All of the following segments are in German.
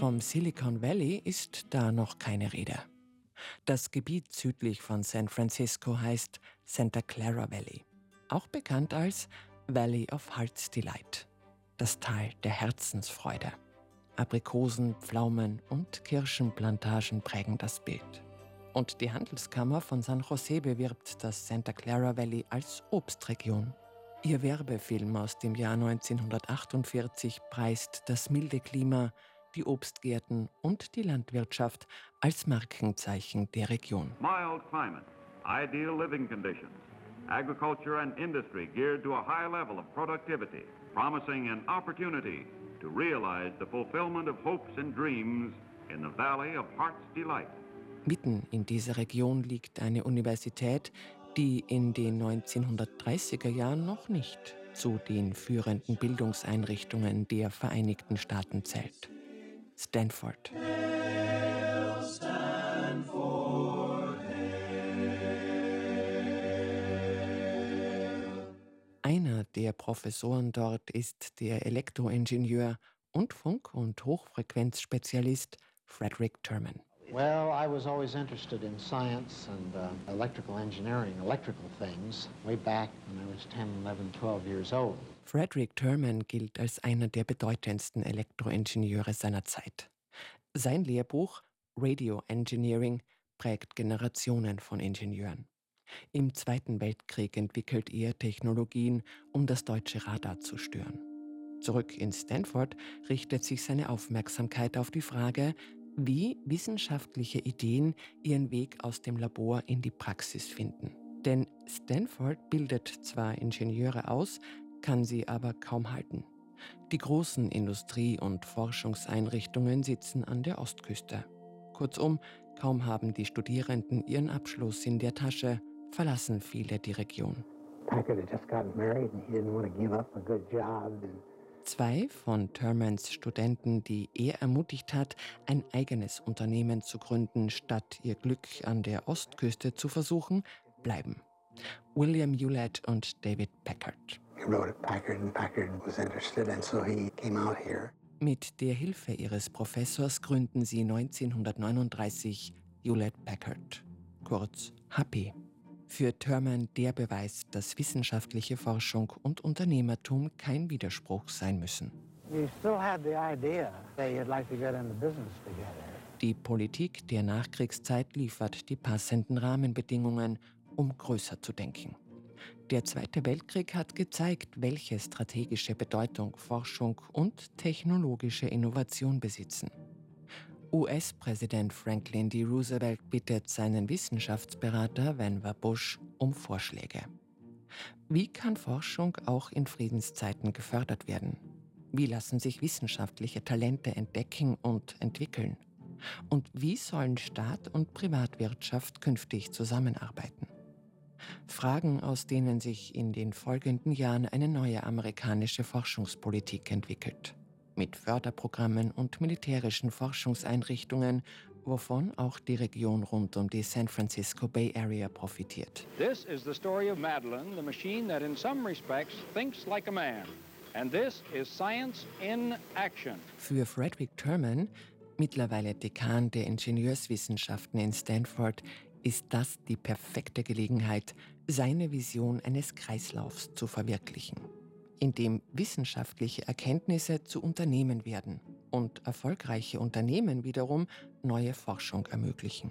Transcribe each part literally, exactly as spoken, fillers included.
Vom Silicon Valley ist da noch keine Rede. Das Gebiet südlich von San Francisco heißt Santa Clara Valley, auch bekannt als Valley of Heart's Delight, das Tal der Herzensfreude. Aprikosen, Pflaumen und Kirschenplantagen prägen das Bild. Und die Handelskammer von San Jose bewirbt das Santa Clara Valley als Obstregion. Ihr Werbefilm aus dem Jahr neunzehnhundertachtundvierzig preist das milde Klima, die Obstgärten und die Landwirtschaft als Markenzeichen der Region. Mild climate, ideal living conditions, agriculture and industry geared to a high level of productivity, promising an opportunity to realize the fulfillment of hopes and dreams in the Valley of Heart's Delight. Mitten in dieser Region liegt eine Universität, die in den neunzehnhundertdreißiger Jahren noch nicht zu den führenden Bildungseinrichtungen der Vereinigten Staaten zählt. Stanford. Hail Stanford, hail. Einer der Professoren dort ist der Elektroingenieur und Funk- und Hochfrequenzspezialist Frederick Terman. Well, I was always interested in science and uh, electrical engineering, electrical things, way back when I was ten, eleven, twelve years old. Frederick Terman gilt als einer der bedeutendsten Elektroingenieure seiner Zeit. Sein Lehrbuch Radio Engineering prägt Generationen von Ingenieuren. Im Zweiten Weltkrieg entwickelt er Technologien, um das deutsche Radar zu stören. Zurück in Stanford richtet sich seine Aufmerksamkeit auf die Frage, wie wissenschaftliche Ideen ihren Weg aus dem Labor in die Praxis finden. Denn Stanford bildet zwar Ingenieure aus, kann sie aber kaum halten. Die großen Industrie- und Forschungseinrichtungen sitzen an der Ostküste. Kurzum, kaum haben die Studierenden ihren Abschluss in der Tasche, verlassen viele die Region. Packard had just gotten married and he didn't want to give up a good job. Zwei von Termans Studenten, die er ermutigt hat, ein eigenes Unternehmen zu gründen, statt ihr Glück an der Ostküste zu versuchen, bleiben. William Hewlett und David Packard. He wrote at Packard and Packard was interested and so he came out here. Mit der Hilfe ihres Professors gründen sie neunzehnhundertneununddreißig Hewlett Packard, kurz H P. Für Terman der Beweis, dass wissenschaftliche Forschung und Unternehmertum kein Widerspruch sein müssen. You still had the idea that you'd like to get into business together. Die Politik der Nachkriegszeit liefert die passenden Rahmenbedingungen, um größer zu denken. Der Zweite Weltkrieg hat gezeigt, welche strategische Bedeutung Forschung und technologische Innovation besitzen. U S-Präsident Franklin D. Roosevelt bittet seinen Wissenschaftsberater Vannevar Bush um Vorschläge. Wie kann Forschung auch in Friedenszeiten gefördert werden? Wie lassen sich wissenschaftliche Talente entdecken und entwickeln? Und wie sollen Staat und Privatwirtschaft künftig zusammenarbeiten? Fragen, aus denen sich in den folgenden Jahren eine neue amerikanische Forschungspolitik entwickelt. Mit Förderprogrammen und militärischen Forschungseinrichtungen, wovon auch die Region rund um die San Francisco Bay Area profitiert. This is the story of Madeline, the machine that in some respects thinks like a man. And this is science in action. Für Frederick Terman, mittlerweile Dekan der Ingenieurswissenschaften in Stanford, ist das die perfekte Gelegenheit, seine Vision eines Kreislaufs zu verwirklichen, in dem wissenschaftliche Erkenntnisse zu Unternehmen werden und erfolgreiche Unternehmen wiederum neue Forschung ermöglichen.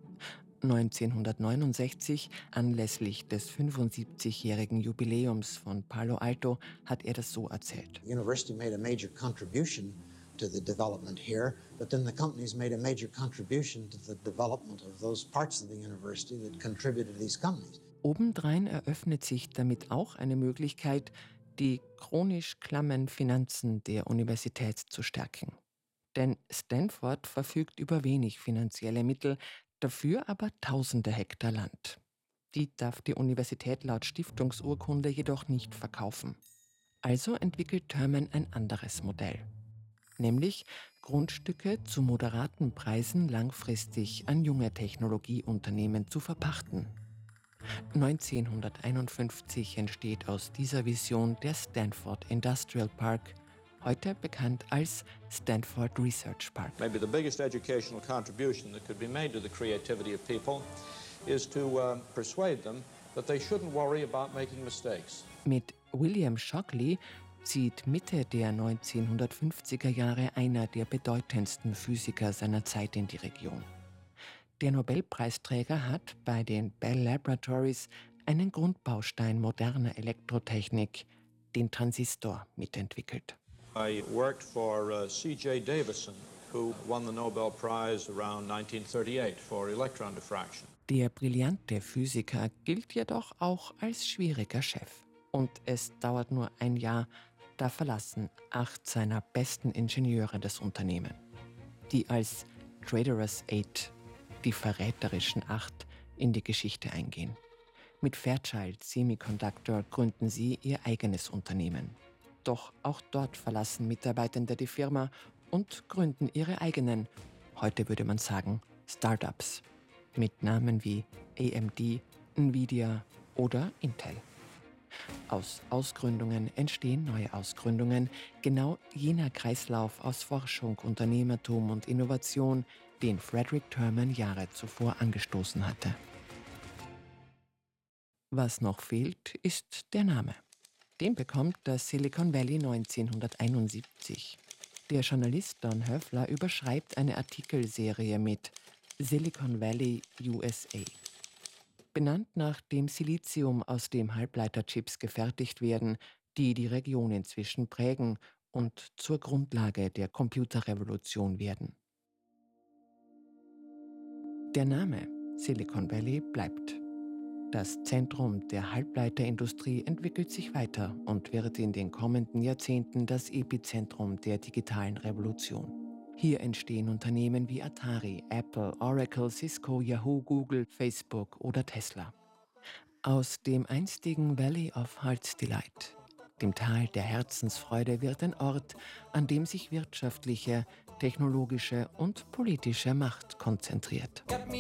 neunzehnhundertneunundsechzig, anlässlich des fünfundsiebzigjährigen Jubiläums von Palo Alto, hat er das so erzählt. The university made a major contribution to the development here, but then the companies made a major contribution to the development of those parts of the university that contributed to these companies. Obendrein eröffnet sich damit auch eine Möglichkeit, die chronisch klammen Finanzen der Universität zu stärken. Denn Stanford verfügt über wenig finanzielle Mittel, dafür aber tausende Hektar Land. Die darf die Universität laut Stiftungsurkunde jedoch nicht verkaufen. Also entwickelt Terman ein anderes Modell, nämlich Grundstücke zu moderaten Preisen langfristig an junge Technologieunternehmen zu verpachten. neunzehnhunderteinundfünfzig entsteht aus dieser Vision der Stanford Industrial Park, heute bekannt als Stanford Research Park. Maybe the biggest educational contribution that could be made to the creativity of people is to uh, persuade them that they shouldn't worry about making mistakes. Mit William Shockley zieht Mitte der neunzehnhundertfünfziger Jahre einer der bedeutendsten Physiker seiner Zeit in die Region. Der Nobelpreisträger hat bei den Bell Laboratories einen Grundbaustein moderner Elektrotechnik, den Transistor, mitentwickelt. I worked for uh, C J Davison, who won the Nobel Prize around nineteen thirty-eight for electron diffraction. Der brillante Physiker gilt jedoch auch als schwieriger Chef. Und es dauert nur ein Jahr, da verlassen acht seiner besten Ingenieure das Unternehmen, die als Traitorous Eight, die verräterischen Acht, in die Geschichte eingehen. Mit Fairchild Semiconductor gründen sie ihr eigenes Unternehmen. Doch auch dort verlassen Mitarbeitende die Firma und gründen ihre eigenen, heute würde man sagen, Startups, mit Namen wie A M D, Nvidia oder Intel. Aus Ausgründungen entstehen neue Ausgründungen, genau jener Kreislauf aus Forschung, Unternehmertum und Innovation, den Frederick Terman Jahre zuvor angestoßen hatte. Was noch fehlt, ist der Name. Den bekommt das Silicon Valley neunzehnhunderteinundsiebzig. Der Journalist Don Höfler überschreibt eine Artikelserie mit Silicon Valley U S A. Benannt nach dem Silizium, aus dem Halbleiterchips gefertigt werden, die die Region inzwischen prägen und zur Grundlage der Computerrevolution werden. Der Name Silicon Valley bleibt. Das Zentrum der Halbleiterindustrie entwickelt sich weiter und wird in den kommenden Jahrzehnten das Epizentrum der digitalen Revolution. Hier entstehen Unternehmen wie Atari, Apple, Oracle, Cisco, Yahoo, Google, Facebook oder Tesla. Aus dem einstigen Valley of Heart's Delight, dem Tal der Herzensfreude, wird ein Ort, an dem sich wirtschaftliche, technologische und politische Macht konzentriert. Get me